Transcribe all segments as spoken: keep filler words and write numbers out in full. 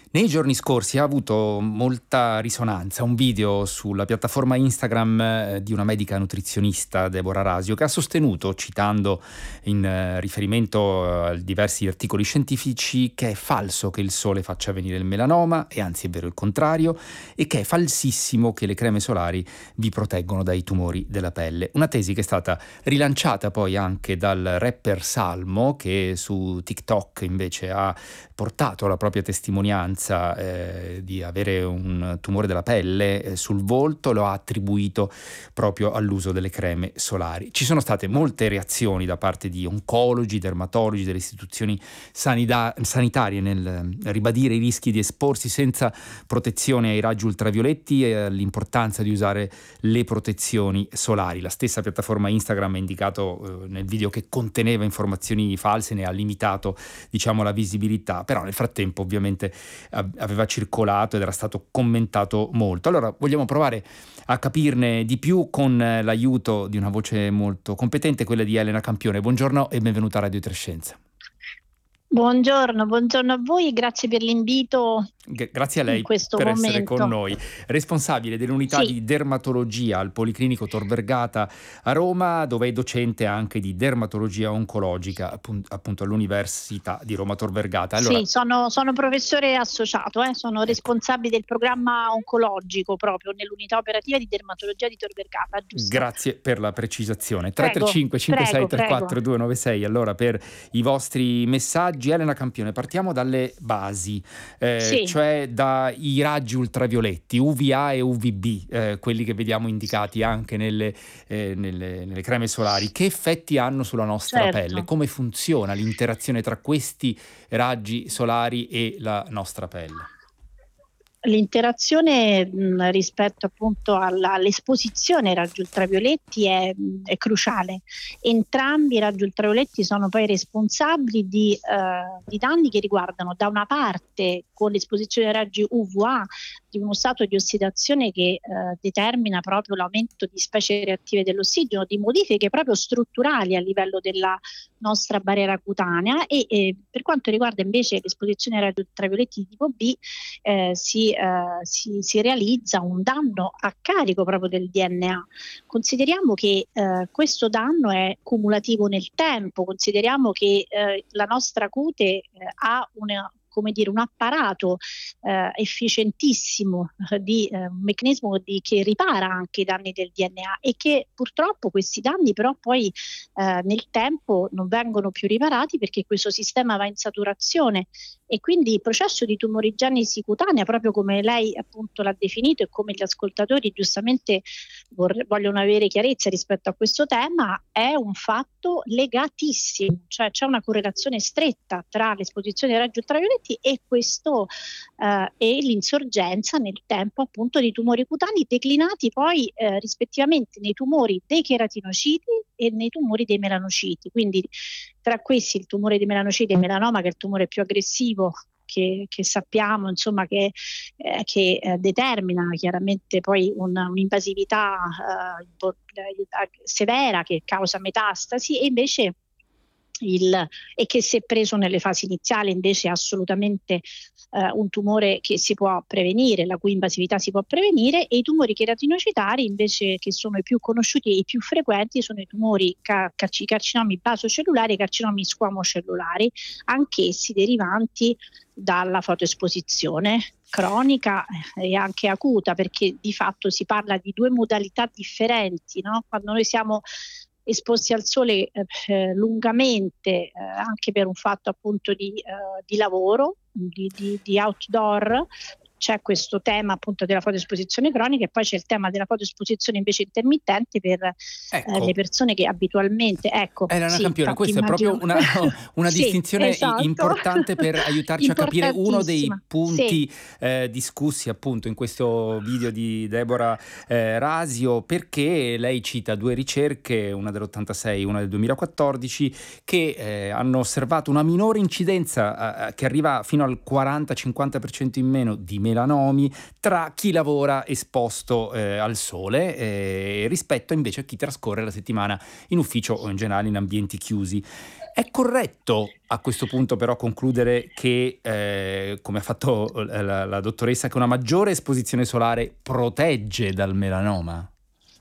Nei giorni scorsi ha avuto molta risonanza un video sulla piattaforma Instagram eh, di una medica nutrizionista, Deborah Rasio, che ha sostenuto, citando in eh, riferimento eh, a diversi articoli scientifici, che è falso che il sole faccia venire il melanoma, e anzi è vero il contrario, e che è falsissimo che le creme solari vi proteggono dai tumori della pelle. Una tesi che è stata rilanciata poi anche dal rapper Salmo, che su TikTok invece ha portato la propria testimonianza eh, di avere un tumore della pelle eh, sul volto, lo ha attribuito proprio all'uso delle creme solari. Ci sono state molte reazioni da parte di oncologi, dermatologi, delle istituzioni sanita- sanitarie nel ribadire i rischi di esporsi senza protezione ai raggi ultravioletti e all'importanza di usare le protezioni solari. La stessa piattaforma Instagram ha indicato eh, nel video che conteneva informazioni false, ne ha limitato, diciamo, la visibilità, però nel frattempo ovviamente aveva circolato ed era stato commentato molto. Allora vogliamo provare a capirne di più con l'aiuto di una voce molto competente, quella di Elena Campione. Buongiorno e benvenuta a Radio tre Scienze. Buongiorno, buongiorno a voi e grazie per l'invito. G- grazie a In lei questo per momento. essere con noi. Responsabile dell'unità Sì. di dermatologia al Policlinico Tor Vergata a Roma, dove è docente anche di dermatologia oncologica appunto, appunto all'Università di Roma Tor Vergata. Allora, sì, sono, sono professore associato, eh, sono ecco. responsabile del programma oncologico proprio nell'unità operativa di dermatologia di Tor Vergata, giusto? Grazie per la precisazione. tre tre Prego, cinque cinque sei prego, tre quattro prego. due nove sei allora per i vostri messaggi. Elena Campione, partiamo dalle basi, eh, Sì. cioè dai raggi ultravioletti U V A e U V B, eh, quelli che vediamo indicati anche nelle, eh, nelle, nelle creme solari. Che effetti hanno sulla nostra Certo. pelle? Come funziona l'interazione tra questi raggi solari e la nostra pelle? L'interazione mh, rispetto appunto alla, all'esposizione ai raggi ultravioletti è, mh, è cruciale. Entrambi i raggi ultravioletti sono poi responsabili di, eh, di danni che riguardano da una parte, con l'esposizione ai raggi U V A, di uno stato di ossidazione che eh, determina proprio l'aumento di specie reattive dell'ossigeno, di modifiche proprio strutturali a livello della nostra barriera cutanea, e eh, per quanto riguarda invece l'esposizione ai raggi ultravioletti di tipo B, eh, si, eh, si, si realizza un danno a carico proprio del D N A. Consideriamo che eh, questo danno è cumulativo nel tempo, consideriamo che eh, la nostra cute eh, ha una come dire, un apparato eh, efficientissimo eh, di eh, un meccanismo di, che ripara anche i danni del D N A, e che purtroppo questi danni però poi eh, nel tempo non vengono più riparati, perché questo sistema va in saturazione, e quindi il processo di tumorigenesi cutanea, proprio come lei appunto l'ha definito e come gli ascoltatori giustamente vorre- vogliono avere chiarezza rispetto a questo tema, è un fatto legatissimo, cioè c'è una correlazione stretta tra l'esposizione ai raggi ultravioletti e questo eh, e l'insorgenza nel tempo appunto di tumori cutanei, declinati poi eh, rispettivamente nei tumori dei cheratinociti e nei tumori dei melanociti. Quindi tra questi il tumore dei melanociti e il melanoma, che è il tumore più aggressivo che, che sappiamo, insomma, che, eh, che eh, determina chiaramente poi una, un'invasività eh, severa, che causa metastasi, e invece Il, e che se preso nelle fasi iniziali invece è assolutamente eh, un tumore che si può prevenire, la cui invasività si può prevenire. E i tumori cheratinocitari invece, che sono i più conosciuti e i più frequenti, sono i tumori car- carci- carcinomi basocellulari e carcinomi squamocellulari, anch'essi derivanti dalla fotoesposizione cronica e anche acuta, perché di fatto si parla di due modalità differenti, no? Quando noi siamo esposti al sole eh, lungamente, eh, anche per un fatto appunto di, eh, di lavoro, di, di, di outdoor, c'è questo tema appunto della fotoesposizione cronica, e poi c'è il tema della fotoesposizione invece intermittente per Ecco. eh, le persone che abitualmente, ecco, Elena sì, Campione, infatti questa è proprio immagino una, una sì, distinzione esatto. importante per aiutarci a capire uno dei Importantissima, punti sì. eh, discussi appunto in questo video di Deborah eh, Rasio, perché lei cita due ricerche, una dell'ottantasei e una del duemilaquattordici, che eh, hanno osservato una minore incidenza eh, che arriva fino al quaranta cinquanta per cento in meno di melanomi tra chi lavora esposto eh, al sole eh, rispetto invece a chi trascorre la settimana in ufficio o in generale in ambienti chiusi. È corretto a questo punto però concludere che, eh, come ha fatto la, la dottoressa, che una maggiore esposizione solare protegge dal melanoma?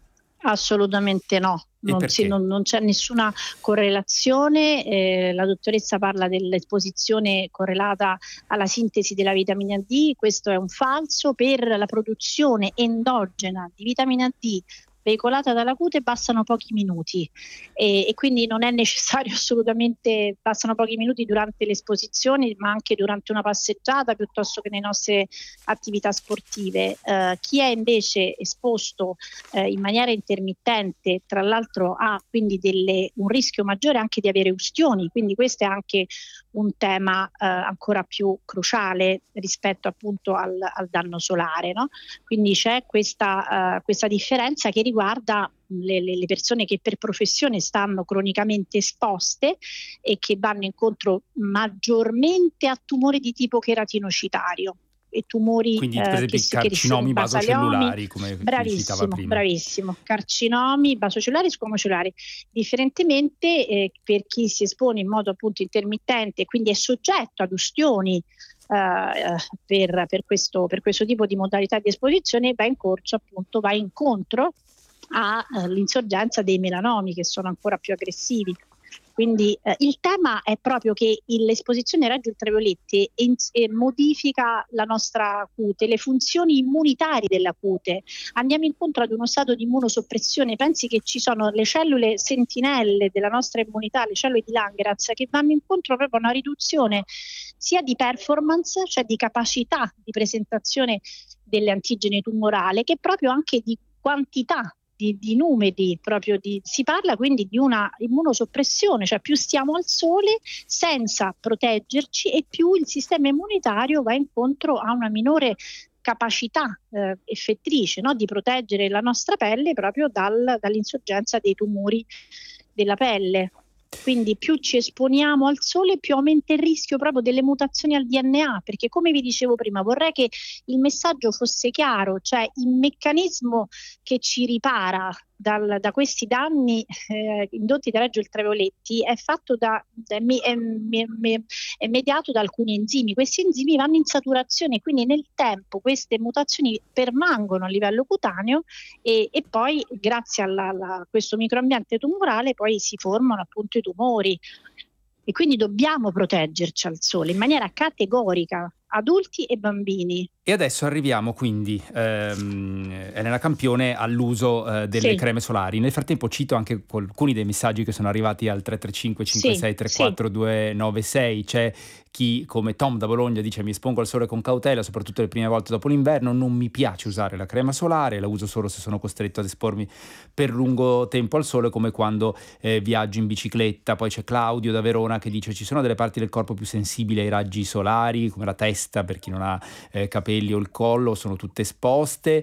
Assolutamente no, E non, si, perché? non, non c'è nessuna correlazione. Eh, la dottoressa parla dell'esposizione correlata alla sintesi della vitamina D, questo è un falso. Per la produzione endogena di vitamina D veicolata dalla cute bastano pochi minuti e, e quindi non è necessario assolutamente, bastano pochi minuti durante l'esposizione, ma anche durante una passeggiata piuttosto che nelle nostre attività sportive. Eh, chi è invece esposto eh, in maniera intermittente, tra l'altro ha quindi delle, un rischio maggiore anche di avere ustioni, quindi questo è anche un tema eh, ancora più cruciale rispetto appunto al, al danno solare, no? Quindi c'è questa, uh, questa differenza che riguarda le, le persone che per professione stanno cronicamente esposte e che vanno incontro maggiormente a tumori di tipo cheratinocitario e tumori Quindi per eh, esempio che, i si, che sono carcinomi basaliomi, basocellulari, come mi citava bravissimo, prima. bravissimo, carcinomi basocellulari, squamocellulari. Differentemente eh, per chi si espone in modo appunto intermittente e quindi è soggetto ad ustioni Uh, per, per, questo, per questo tipo di modalità di esposizione, va in corso appunto, va incontro all'insorgenza uh, dei melanomi che sono ancora più aggressivi. Quindi eh, il tema è proprio che l'esposizione ai raggi ultravioletti in, eh, modifica la nostra cute, le funzioni immunitarie della cute. Andiamo incontro ad uno stato di immunosoppressione. Pensi che ci sono le cellule sentinelle della nostra immunità, le cellule di Langerhans, che vanno incontro proprio a una riduzione sia di performance, cioè di capacità di presentazione delle antigene tumorali, che proprio anche di quantità. Di, di numeri, proprio di, si parla quindi di una immunosoppressione, cioè più stiamo al sole senza proteggerci e più il sistema immunitario va incontro a una minore capacità eh, effettrice, no? Di proteggere la nostra pelle proprio dal, dall'insorgenza dei tumori della pelle. Quindi più ci esponiamo al sole, più aumenta il rischio proprio delle mutazioni al D N A, perché come vi dicevo prima vorrei che il messaggio fosse chiaro, cioè il meccanismo che ci ripara dal, da questi danni eh, indotti dai raggi ultravioletti è fatto da, da è, è, è, è mediato da alcuni enzimi. Questi enzimi vanno in saturazione, quindi nel tempo queste mutazioni permangono a livello cutaneo e, e poi grazie alla, alla, a questo microambiente tumorale poi si formano appunto i tumori. E quindi dobbiamo proteggerci al sole in maniera categorica, adulti e bambini. E adesso arriviamo quindi, ehm, Elena Campione, all'uso eh, delle Sì. creme solari. Nel frattempo cito anche alcuni dei messaggi che sono arrivati al tre tre cinque cinque sei tre quattro due nove sei. C'è chi, come Tom da Bologna, dice: mi espongo al sole con cautela, soprattutto le prime volte dopo l'inverno, non mi piace usare la crema solare, la uso solo se sono costretto ad espormi per lungo tempo al sole, come quando eh, viaggio in bicicletta. Poi c'è Claudio da Verona che dice: ci sono delle parti del corpo più sensibili ai raggi solari, come la testa per chi non ha eh, capelli o il collo, sono tutte esposte.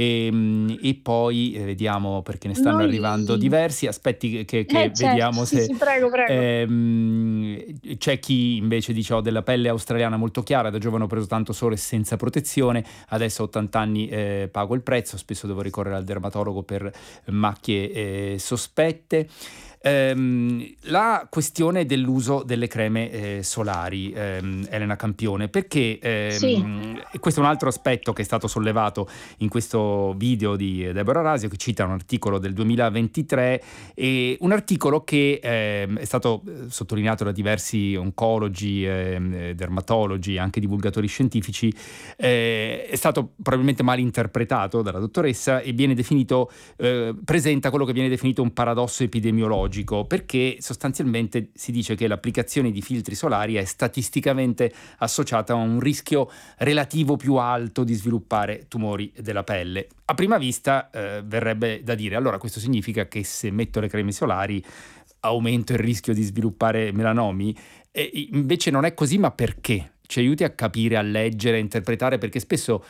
E, e poi eh, vediamo, perché ne stanno Noi... arrivando diversi aspetti che, che eh, vediamo certo. se sì, prego, prego. Ehm, c'è chi invece dice: ho della pelle australiana molto chiara, da giovane ho preso tanto sole senza protezione, adesso a ottanta anni eh, pago il prezzo, spesso devo ricorrere al dermatologo per macchie eh, sospette. Ehm, la questione dell'uso delle creme eh, solari, ehm, Elena Campione, perché ehm, Sì. questo è un altro aspetto che è stato sollevato in questo video di Deborah Rasio, che cita un articolo del duemilaventitré, e un articolo che ehm, è stato sottolineato da diversi oncologi, ehm, dermatologi, anche divulgatori scientifici, eh, è stato probabilmente mal interpretato dalla dottoressa e viene definito, eh, presenta quello che viene definito un paradosso epidemiologico, perché sostanzialmente si dice che l'applicazione di filtri solari è statisticamente associata a un rischio relativo più alto di sviluppare tumori della pelle. A prima vista eh, verrebbe da dire: allora questo significa che se metto le creme solari aumento il rischio di sviluppare melanomi? E invece non è così, ma perché? Ci aiuti a capire, a leggere, a interpretare, perché spesso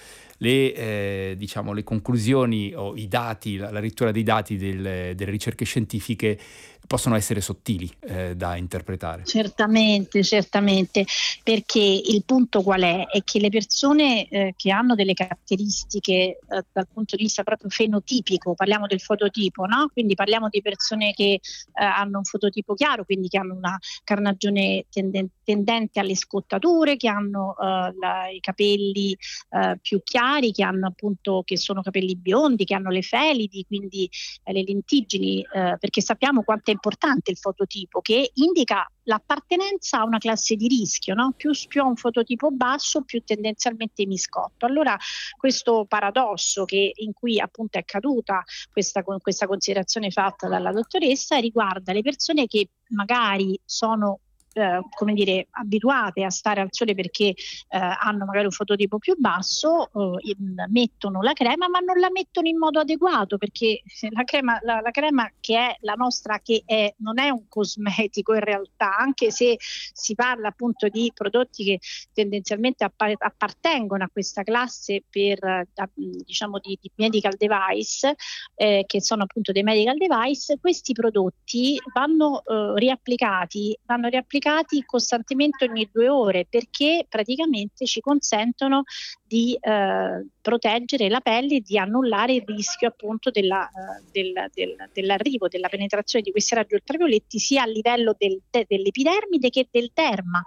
le, eh, diciamo, le conclusioni o i dati, la, la lettura dei dati del, delle ricerche scientifiche possono essere sottili eh, da interpretare. Certamente, certamente, perché il punto qual è? È che le persone eh, che hanno delle caratteristiche eh, dal punto di vista proprio fenotipico, parliamo del fototipo, no? Quindi parliamo di persone che eh, hanno un fototipo chiaro, quindi che hanno una carnagione tenden- tendente alle scottature, che hanno eh, la, i capelli eh, più chiari, che hanno appunto, che sono capelli biondi, che hanno le felidi, quindi eh, le lentiggini, eh, perché sappiamo quanto è importante il fototipo, che indica l'appartenenza a una classe di rischio, no? Più, più a un fototipo basso, più tendenzialmente mi scotto. Allora questo paradosso che, in cui appunto è caduta questa, questa considerazione fatta dalla dottoressa riguarda le persone che magari sono Eh, come dire, abituate a stare al sole perché eh, hanno magari un fototipo più basso, eh, in, mettono la crema, ma non la mettono in modo adeguato, perché la crema, la, la crema che è la nostra, che è, non è un cosmetico in realtà, anche se si parla appunto di prodotti che tendenzialmente appa- appartengono a questa classe per eh, diciamo di, di medical device, eh, che sono appunto dei medical device. Questi prodotti vanno eh, riapplicati, vanno riapplicati costantemente ogni due ore, perché praticamente ci consentono di eh, proteggere la pelle e di annullare il rischio appunto della, uh, del, del, dell'arrivo, della penetrazione di questi raggi ultravioletti sia a livello del, de, dell'epidermide che del derma.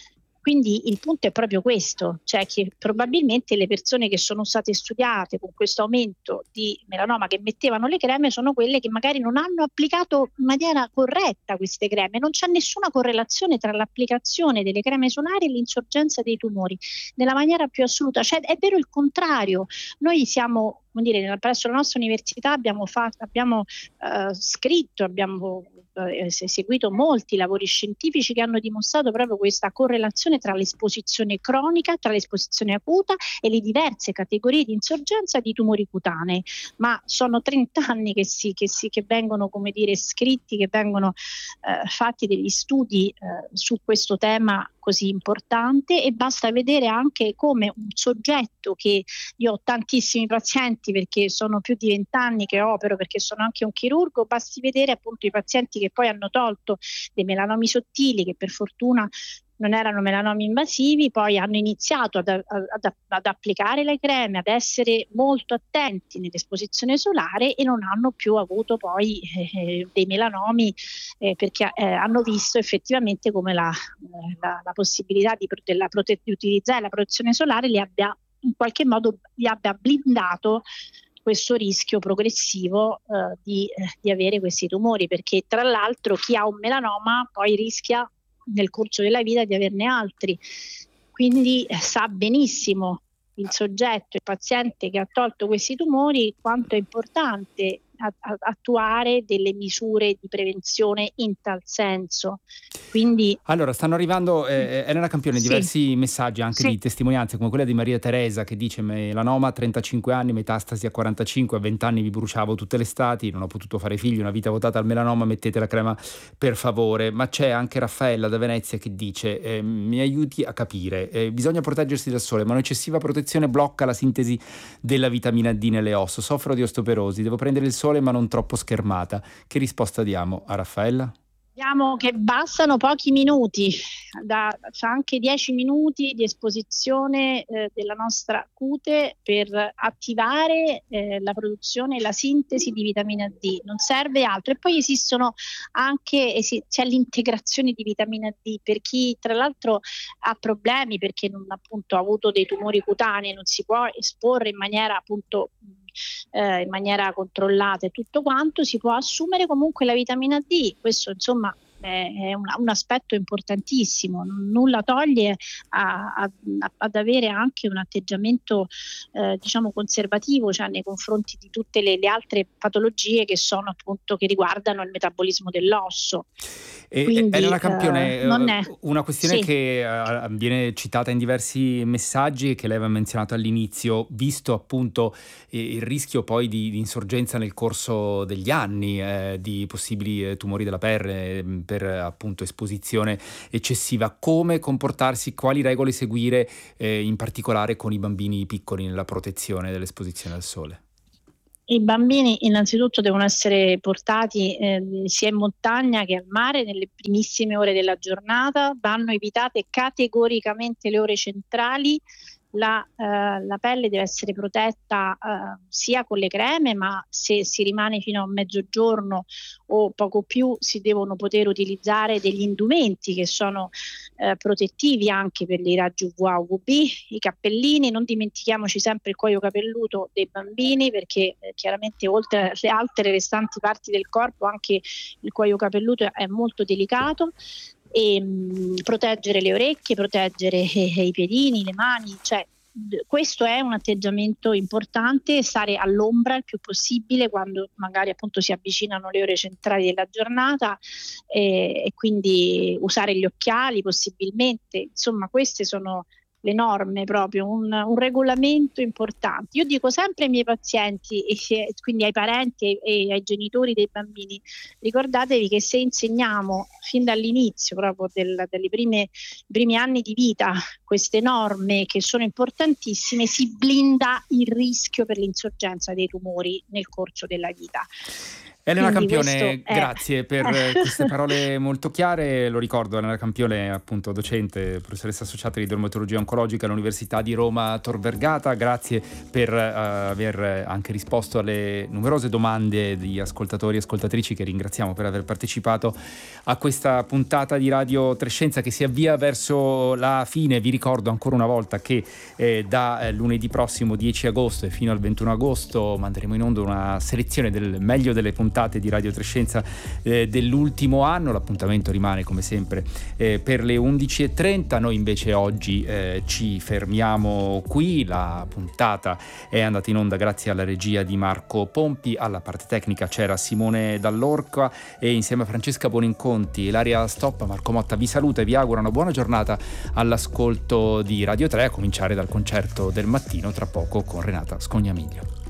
Quindi il punto è proprio questo, cioè che probabilmente le persone che sono state studiate con questo aumento di melanoma, che mettevano le creme, sono quelle che magari non hanno applicato in maniera corretta queste creme. Non c'è nessuna correlazione tra l'applicazione delle creme solari e l'insorgenza dei tumori, nella maniera più assoluta. Cioè, è vero il contrario. Noi siamo, come dire, presso la nostra università abbiamo, fatto, abbiamo uh, scritto, abbiamo eh, seguito molti lavori scientifici che hanno dimostrato proprio questa correlazione tra l'esposizione cronica, tra l'esposizione acuta e le diverse categorie di insorgenza di tumori cutanei. Ma sono trenta anni che, si, che, si, che vengono, come dire, scritti, che vengono eh, fatti degli studi eh, su questo tema così importante, e basta vedere anche come un soggetto, che io ho tantissimi pazienti perché sono più di vent'anni che opero, perché sono anche un chirurgo, basti vedere appunto i pazienti che poi hanno tolto dei melanomi sottili, che per fortuna non erano melanomi invasivi, poi hanno iniziato ad, ad, ad applicare le creme, ad essere molto attenti nell'esposizione solare, e non hanno più avuto poi eh, dei melanomi eh, perché eh, hanno visto effettivamente come la, la, la possibilità di, della prote- di utilizzare la protezione solare li abbia in qualche modo li abbia blindato questo rischio progressivo eh, di, eh, di avere questi tumori, perché tra l'altro chi ha un melanoma poi rischia nel corso della vita di averne altri, quindi eh, sa benissimo il soggetto, il paziente che ha tolto questi tumori, quanto è importante a, a, attuare delle misure di prevenzione in tal senso. Quindi allora stanno arrivando eh, Elena Campione sì, diversi messaggi anche sì. di testimonianze, come quella di Maria Teresa, che dice: melanoma a trentacinque anni, metastasi a quarantacinque, a venti anni vi bruciavo tutte le estati, non ho potuto fare figli, una vita votata al melanoma, mettete la crema per favore. Ma c'è anche Raffaella da Venezia che dice: eh, mi aiuti a capire, eh, bisogna proteggersi dal sole, ma un'eccessiva protezione blocca la sintesi della vitamina D nelle ossa, soffro di osteoporosi, devo prendere il sole ma non troppo schermata. Che risposta diamo a Raffaella? Vediamo che bastano pochi minuti, da, cioè anche dieci minuti di esposizione eh, della nostra cute per attivare eh, la produzione e la sintesi di vitamina D, non serve altro. E poi esistono anche, esi- c'è l'integrazione di vitamina D per chi tra l'altro ha problemi perché non appunto ha avuto dei tumori cutanei, non si può esporre in maniera appunto Eh, in maniera controllata e tutto quanto, si può assumere comunque la vitamina D. Questo insomma è un, un aspetto importantissimo, nulla toglie a, a, ad avere anche un atteggiamento eh, diciamo conservativo, cioè nei confronti di tutte le, le altre patologie che sono appunto che riguardano il metabolismo dell'osso. E, Quindi Elena Campione, eh, non è una questione sì. che uh, viene citata in diversi messaggi, che lei aveva menzionato all'inizio, visto appunto eh, il rischio poi di, di insorgenza nel corso degli anni eh, di possibili eh, tumori della pelle, per appunto esposizione eccessiva. Come comportarsi, quali regole seguire eh, in particolare con i bambini piccoli nella protezione dell'esposizione al sole? I bambini innanzitutto devono essere portati eh, sia in montagna che al mare nelle primissime ore della giornata, vanno evitate categoricamente le ore centrali. La, eh, la pelle deve essere protetta eh, sia con le creme, ma se si rimane fino a mezzogiorno o poco più si devono poter utilizzare degli indumenti che sono eh, protettivi anche per i raggi U V A U V B, i cappellini. Non dimentichiamoci sempre il cuoio capelluto dei bambini, perché eh, chiaramente oltre alle altre restanti parti del corpo anche il cuoio capelluto è molto delicato. E mh, proteggere le orecchie, proteggere eh, i piedini, le mani, cioè d- questo è un atteggiamento importante, stare all'ombra il più possibile quando magari appunto si avvicinano le ore centrali della giornata eh, e quindi usare gli occhiali possibilmente, insomma queste sono le norme, proprio un, un regolamento importante. Io dico sempre ai miei pazienti e se, quindi ai parenti e, e ai genitori dei bambini, ricordatevi che se insegniamo fin dall'inizio proprio del, delle prime primi anni di vita queste norme che sono importantissime, si blinda il rischio per l'insorgenza dei tumori nel corso della vita. Elena Quindi Campione, è... grazie per queste parole molto chiare. Lo ricordo, Elena Campione, appunto docente, professoressa associata di dermatologia oncologica all'Università di Roma Tor Vergata. Grazie per uh, aver anche risposto alle numerose domande di ascoltatori e ascoltatrici, che ringraziamo per aver partecipato a questa puntata di Radio Trescenza che si avvia verso la fine. Vi ricordo ancora una volta che eh, da eh, lunedì prossimo dieci agosto e fino al ventuno agosto manderemo in onda una selezione del meglio delle puntate di Radio Trescenza eh, dell'ultimo anno. L'appuntamento rimane come sempre eh, per le undici e trenta. Noi invece oggi eh, ci fermiamo qui. La puntata è andata in onda grazie alla regia di Marco Pompi, alla parte tecnica c'era Simone Dall'Orca e insieme a Francesca Boninconti e Ilaria Stoppa, Marco Motta vi saluta e vi augura una buona giornata all'ascolto di Radio tre, a cominciare dal concerto del mattino tra poco con Renata Scognamiglio.